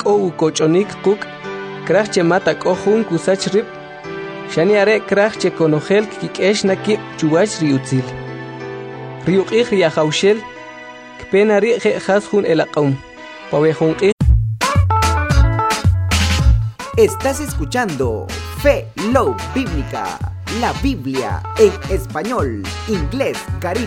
o kochonik kuk krach mata kohun kusach rip shani are krach konogel kikesh naki chuwach riutzil riuqih ya khawshel kpenari khashun elaqaum pawejun. Estás escuchando Fe Love Bíblica, la Biblia en español, inglés, caribe.